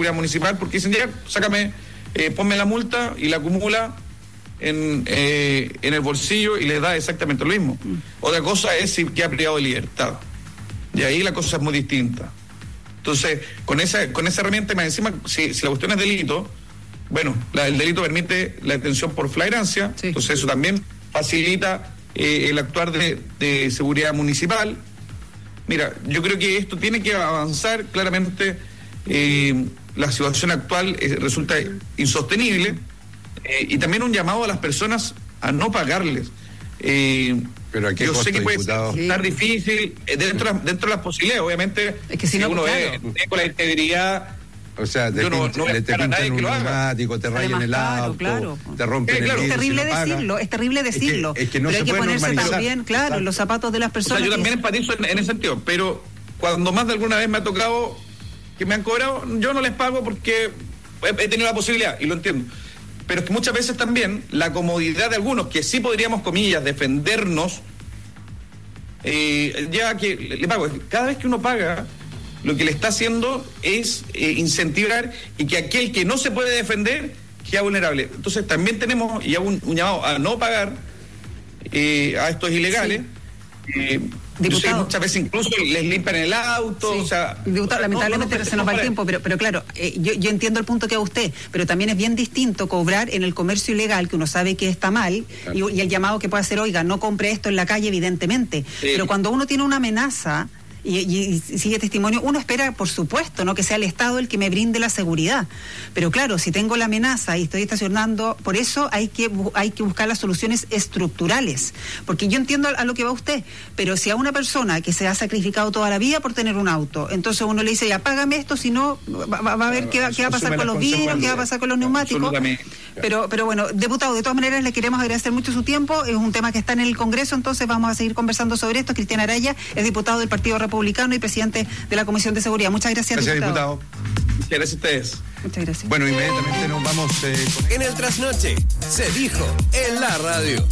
seguridad municipal, porque dicen, ya, sácame, ponme la multa y la acumula en el bolsillo y le da exactamente lo mismo. Otra cosa es si queda privado de libertad. Y ahí la cosa es muy distinta. Entonces, con esa herramienta, más encima, si la cuestión es delito, bueno, el delito permite la detención por flagrancia, sí. Entonces eso también facilita el actuar de seguridad municipal. Mira, yo creo que esto tiene que avanzar claramente. La situación actual resulta insostenible, y también un llamado a las personas a no pagarles. Pero yo sé que puede estar difícil dentro de las posibilidades, obviamente. Es que si no, uno claro. ve con la integridad. O sea, te pintan un neumático, te rayan el auto, claro. te rompen el vidrio. Es terrible decirlo. Es que no pero se hay que puede ponerse normalizar. también, claro, en los zapatos de las personas. O sea, yo también empatizo en ese sentido, pero cuando más de alguna vez me ha tocado que me han cobrado, yo no les pago porque he tenido la posibilidad, y lo entiendo. Pero es que muchas veces también la comodidad de algunos, que sí podríamos, comillas, defendernos, ya que le pago. Cada vez que uno paga, lo que le está haciendo es incentivar y que aquel que no se puede defender queda vulnerable. Entonces también tenemos ya un llamado a no pagar a estos ilegales. Sí. Diputado, muchas veces incluso les limpian el auto. Sí. O sea, diputado, lamentablemente se nos va el tiempo, pero claro, yo entiendo el punto que va usted, pero también es bien distinto cobrar en el comercio ilegal, que uno sabe que está mal, claro. y el llamado que puede hacer, oiga, no compre esto en la calle, evidentemente, sí. Pero cuando uno tiene una amenaza y sigue testimonio, uno espera, por supuesto, no que sea el Estado el que me brinde la seguridad, pero claro, si tengo la amenaza y estoy estacionando, por eso hay que buscar las soluciones estructurales, porque yo entiendo a lo que va usted, pero si a una persona que se ha sacrificado toda la vida por tener un auto, entonces uno le dice, ya págame esto, si no va a ver qué va a pasar con los vidrios, qué va a pasar con los neumáticos. Pero bueno, diputado, de todas maneras le queremos agradecer mucho su tiempo, es un tema que está en el Congreso, entonces vamos a seguir conversando sobre esto. Cristian Araya es diputado del Partido Republicano y presidente de la Comisión de Seguridad. Muchas gracias, diputado. Muchas gracias a ustedes. Muchas gracias. Bueno, inmediatamente nos vamos en el Trasnoche, se dijo en la radio.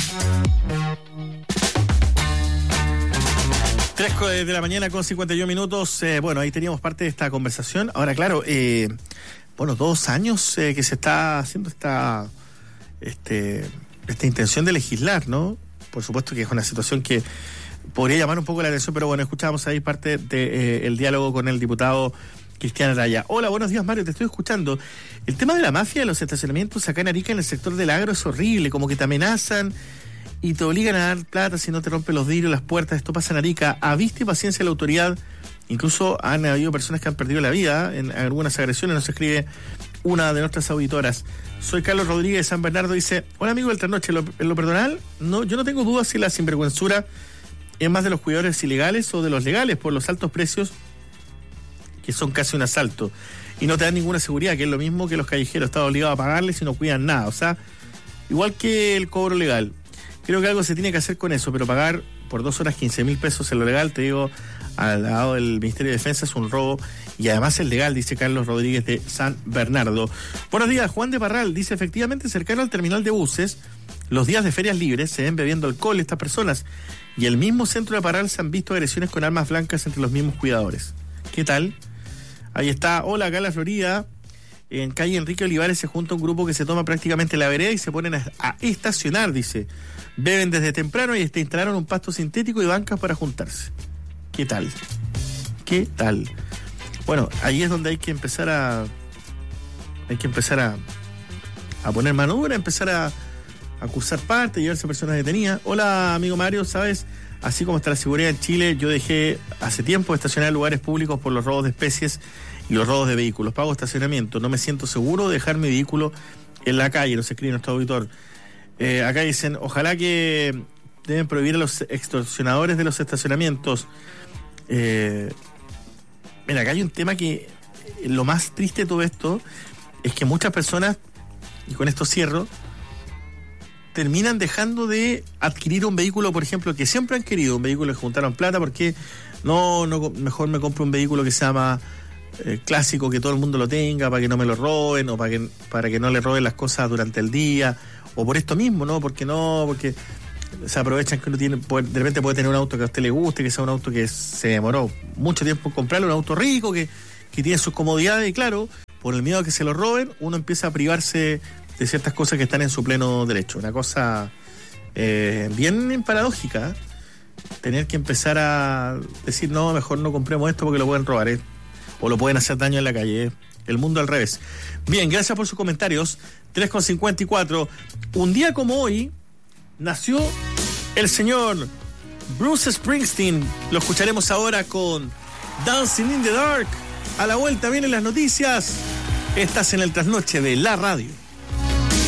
3 de la mañana con 51 minutos. Bueno, ahí teníamos parte de esta conversación. Ahora, claro, 2 años que se está haciendo esta intención de legislar, ¿no? Por supuesto que es una situación que podría llamar un poco la atención, pero bueno, escuchamos ahí parte del diálogo con el diputado Cristian Araya. Hola, buenos días, Mario, te estoy escuchando. El tema de la mafia de los estacionamientos acá en Arica, en el sector del agro, es horrible, como que te amenazan y te obligan a dar plata si no te rompen los vidrios, las puertas. Esto pasa en Arica. A vista y paciencia de la autoridad. Incluso han habido personas que han perdido la vida en algunas agresiones. Nos escribe una de nuestras auditoras. Soy Carlos Rodríguez de San Bernardo. Dice, hola amigo del Trasnoche, en lo personal, yo no tengo dudas si la sinvergüenzura es más de los cuidadores ilegales o de los legales por los altos precios, que son casi un asalto, y no te dan ninguna seguridad, que es lo mismo que los callejeros, están obligados a pagarles y no cuidan nada. O sea, igual que el cobro legal. Creo que algo se tiene que hacer con eso, pero pagar por 2 horas 15.000 pesos en lo legal, te digo, al lado del Ministerio de Defensa, es un robo, y además es legal, dice Carlos Rodríguez de San Bernardo. Buenos días, Juan de Parral dice, efectivamente, cercano al terminal de buses, los días de ferias libres se ven bebiendo alcohol estas personas, y en el mismo centro de Parral se han visto agresiones con armas blancas entre los mismos cuidadores. ¿Qué tal? Ahí está, hola, acá en la Florida, en calle Enrique Olivares se junta un grupo que se toma prácticamente la vereda y se ponen a estacionar, dice. Beben desde temprano y instalaron un pasto sintético y bancas para juntarse. ¿Qué tal? ¿Qué tal? Bueno, ahí es donde hay que empezar a poner mano dura, empezar a acusar parte, llevarse a personas detenidas. Hola, amigo Mario, ¿sabes? Así como está la seguridad en Chile, yo dejé hace tiempo de estacionar en lugares públicos por los robos de especies y los robos de vehículos. Pago estacionamiento, no me siento seguro de dejar mi vehículo en la calle, nos escribe nuestro auditor. Acá dicen, ojalá que deben prohibir a los extorsionadores de los estacionamientos. Mira, acá hay un tema que lo más triste de todo esto es que muchas personas, y con esto cierro, terminan dejando de adquirir un vehículo, por ejemplo, que siempre han querido, un vehículo que juntaron plata, porque no mejor me compro un vehículo que se llama clásico, que todo el mundo lo tenga, para que no me lo roben, o para que no le roben las cosas durante el día, o por esto mismo, ¿no? Porque se aprovechan que uno tiene, de repente puede tener un auto que a usted le guste, que sea un auto que se demoró mucho tiempo en comprarlo, un auto rico, que tiene sus comodidades, y claro, por el miedo a que se lo roben, uno empieza a privarse de ciertas cosas que están en su pleno derecho. Una cosa bien paradójica, tener que empezar a decir, no, mejor no compremos esto porque lo pueden robar, o lo pueden hacer daño en la calle. El mundo al revés. Bien, gracias por sus comentarios. 3:54. Un día como hoy nació el señor Bruce Springsteen. Lo escucharemos ahora con Dancing in the Dark. A la vuelta vienen las noticias. Estás en el trasnoche de la radio.